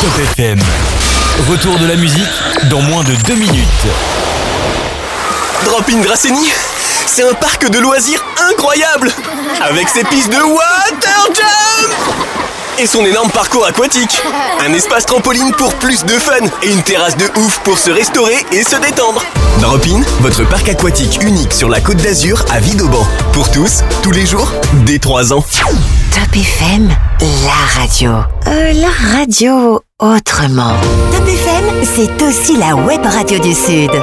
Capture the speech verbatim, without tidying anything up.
Top F M. Retour de la musique dans moins de deux minutes. Drop-in Dracénie, c'est un parc de loisirs incroyable, avec ses pistes de water jump et son énorme parcours aquatique. Un espace trampoline pour plus de fun et une terrasse de ouf pour se restaurer et se détendre. Drop-in, votre parc aquatique unique sur la Côte d'Azur à Vidauban. Pour tous, tous les jours, dès trois ans. Top F M, la radio. Euh, la radio autrement. Top F M, c'est aussi la web radio du Sud.